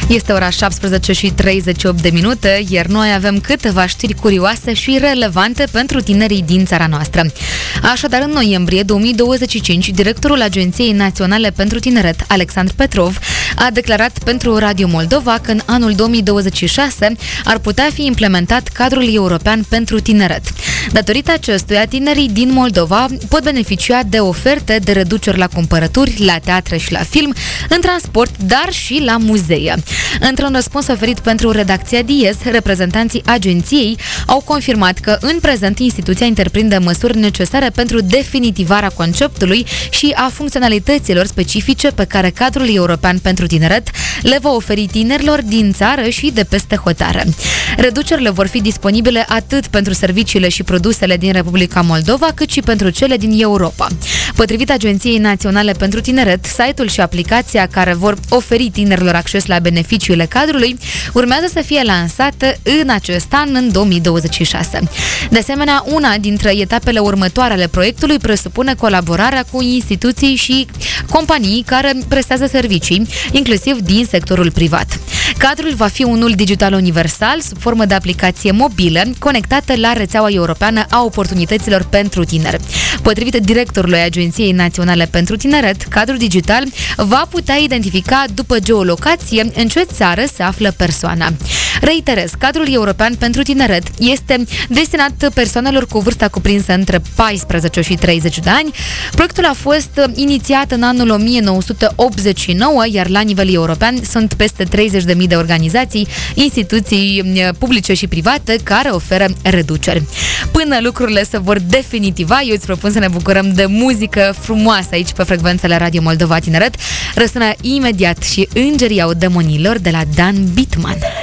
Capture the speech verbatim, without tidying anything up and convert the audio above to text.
Este ora șaptesprezece și treizeci și opt de minute, iar noi avem câteva știri curioase și relevante pentru tinerii din țara noastră. Așadar, în noiembrie două mii douăzeci și cinci, directorul Agenției Naționale pentru Tineret, Alexandru Petrov, a declarat pentru Radio Moldova că în anul două mii douăzeci și șase ar putea fi implementat cadrul european pentru tineret. Datorită acestuia, tinerii din Moldova pot beneficia de oferte de reduceri la cumpărături, la teatre și la film, în transport, dar și la muzee. Într-un răspuns oferit pentru redacția Diez, reprezentanții agenției au confirmat că în prezent instituția întreprinde măsuri necesare pentru definitivarea conceptului și a funcționalităților specifice pe care cadrul european pentru tineret le va oferi tinerilor din țară și de peste hotare. Reducerile vor fi disponibile atât pentru serviciile și produsele din Republica Moldova, cât și pentru cele din Europa. Potrivit Agenției Naționale pentru Tineret, site-ul și aplicația care vor oferi tinerilor acces la beneficiile cadrului urmează să fie lansate în acest an, în două mii douăzeci și șase. De asemenea, una dintre etapele următoare ale proiectului presupune colaborarea cu instituții și companii care prestează servicii, inclusiv din sectorul privat. Cadrul va fi unul digital universal, sub formă de aplicație mobilă, conectată la rețeaua europeană a oportunităților pentru tineri. Potrivit directorului Agenției Naționale pentru Tineret, cadrul digital va putea identifica după geolocație în ce țară se află persoana. Reiterez, cadrul european pentru tineret este destinat persoanelor cu vârsta cuprinsă între paisprezece și treizeci de ani. Proiectul a fost inițiat în anul o mie nouă sute optzeci și nouă, iar la nivel european sunt peste treizeci de mii de organizații, instituții publice și private care oferă reduceri. Până lucrurile se vor definitiva, eu îți propun să ne bucurăm de muzică frumoasă aici pe frecvențele Radio Moldova Tineret. Răsună imediat și Îngerii au demonilor de la Dan Bitman.